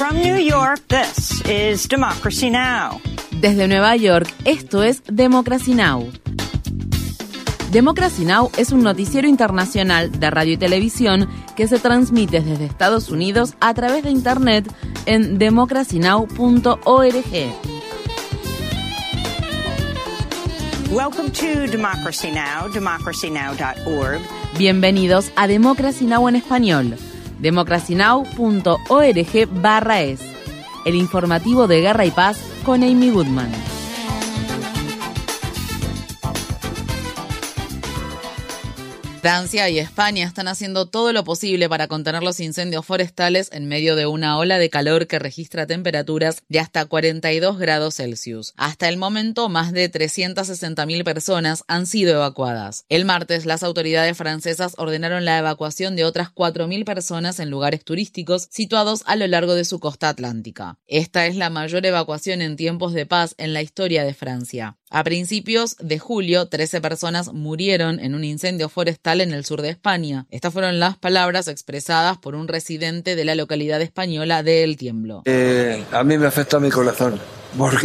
From New York, this is Democracy Now! Desde Nueva York, esto es Democracy Now! Democracy Now! Es un noticiero internacional de radio y televisión que se transmite desde Estados Unidos a través de Internet en democracynow.org. Welcome to Democracy Now!, democracynow.org. Bienvenidos a Democracy Now! En español, democracynow.org/es, el informativo de Guerra y Paz con Amy Goodman. Francia y España están haciendo todo lo posible para contener los incendios forestales en medio de una ola de calor que registra temperaturas de hasta 42 grados Celsius. Hasta el momento, más de 360.000 personas han sido evacuadas. El martes, las autoridades francesas ordenaron la evacuación de otras 4.000 personas en lugares turísticos situados a lo largo de su costa atlántica. Esta es la mayor evacuación en tiempos de paz en la historia de Francia. A principios de julio, 13 personas murieron en un incendio forestal en el sur de España. Estas fueron las palabras expresadas por un residente de la localidad española de El Tiemblo. A mí me afecta mi corazón, porque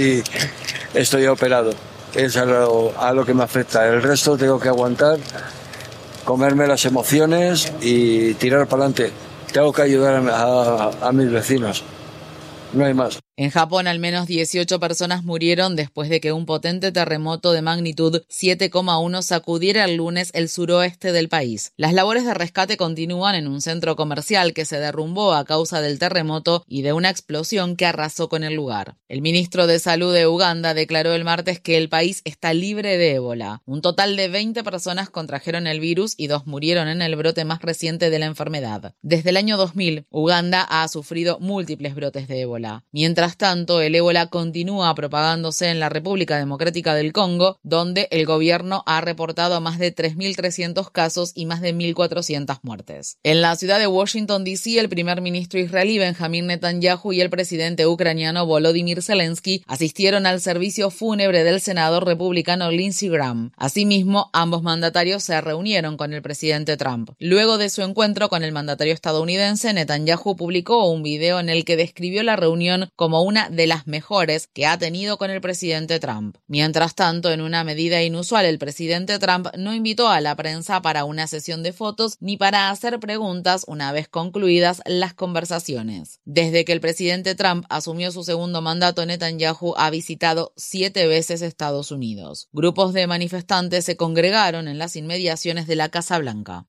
estoy operado. Es a lo que me afecta. El resto tengo que aguantar, comerme las emociones y tirar para adelante. Tengo que ayudar a mis vecinos. No hay más. En Japón, al menos 18 personas murieron después de que un potente terremoto de magnitud 7,1 sacudiera el lunes el suroeste del país. Las labores de rescate continúan en un centro comercial que se derrumbó a causa del terremoto y de una explosión que arrasó con el lugar. El ministro de Salud de Uganda declaró el martes que el país está libre de ébola. Un total de 20 personas contrajeron el virus y 2 murieron en el brote más reciente de la enfermedad. Desde el año 2000, Uganda ha sufrido múltiples brotes de ébola. Mientras tanto, el ébola continúa propagándose en la República Democrática del Congo, donde el gobierno ha reportado más de 3.300 casos y más de 1.400 muertes. En la ciudad de Washington, D.C., el primer ministro israelí Benjamin Netanyahu y el presidente ucraniano Volodymyr Zelensky asistieron al servicio fúnebre del senador republicano Lindsey Graham. Asimismo, ambos mandatarios se reunieron con el presidente Trump. Luego de su encuentro con el mandatario estadounidense, Netanyahu publicó un video en el que describió la reunión como una de las mejores que ha tenido con el presidente Trump. Mientras tanto, en una medida inusual, el presidente Trump no invitó a la prensa para una sesión de fotos ni para hacer preguntas una vez concluidas las conversaciones. Desde que el presidente Trump asumió su segundo mandato, Netanyahu ha visitado 7 veces Estados Unidos. Grupos de manifestantes se congregaron en las inmediaciones de la Casa Blanca.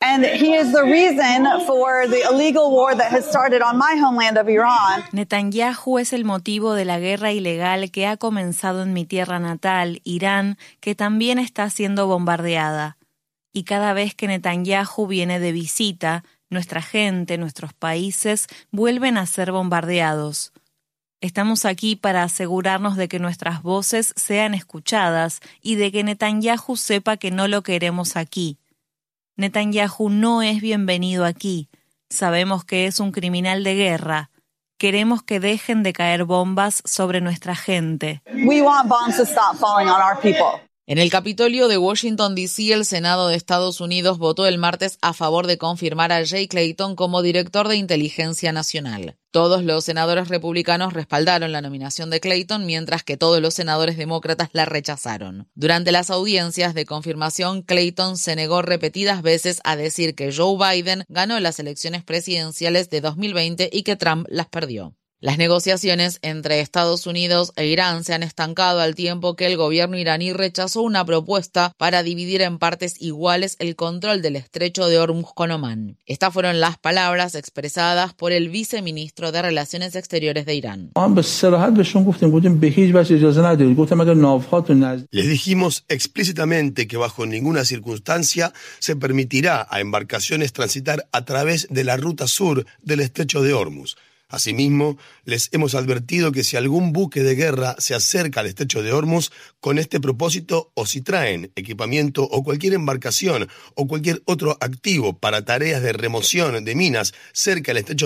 Netanyahu es el motivo de la guerra ilegal que ha comenzado en mi tierra natal, Irán, que también está siendo bombardeada. Y cada vez que Netanyahu viene de visita, nuestra gente, nuestros países, vuelven a ser bombardeados. Estamos aquí para asegurarnos de que nuestras voces sean escuchadas y de que Netanyahu sepa que no lo queremos aquí. Netanyahu no es bienvenido aquí. Sabemos que es un criminal de guerra. Queremos que dejen de caer bombas sobre nuestra gente. En el Capitolio de Washington, D.C., el Senado de Estados Unidos votó el martes a favor de confirmar a Jay Clayton como director de Inteligencia Nacional. Todos los senadores republicanos respaldaron la nominación de Clayton, mientras que todos los senadores demócratas la rechazaron. Durante las audiencias de confirmación, Clayton se negó repetidas veces a decir que Joe Biden ganó las elecciones presidenciales de 2020 y que Trump las perdió. Las negociaciones entre Estados Unidos e Irán se han estancado al tiempo que el gobierno iraní rechazó una propuesta para dividir en partes iguales el control del estrecho de Hormuz con Omán. Estas fueron las palabras expresadas por el viceministro de Relaciones Exteriores de Irán. Les dijimos explícitamente que bajo ninguna circunstancia se permitirá a embarcaciones transitar a través de la ruta sur del estrecho de Hormuz. Asimismo, les hemos advertido que si algún buque de guerra se acerca al estrecho de Hormuz con este propósito o si traen equipamiento o cualquier embarcación o cualquier otro activo para tareas de remoción de minas cerca del estrecho